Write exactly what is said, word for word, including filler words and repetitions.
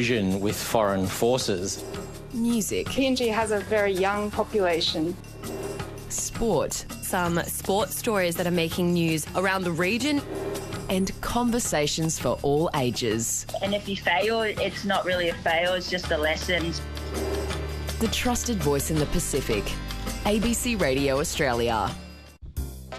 with foreign forces. Music. P N G has a very young population. Sport. Some sports stories that are making news around the region. And conversations for all ages. And if you fail, it's not really a fail, it's just a lesson. The trusted voice in the Pacific. A B C Radio Australia.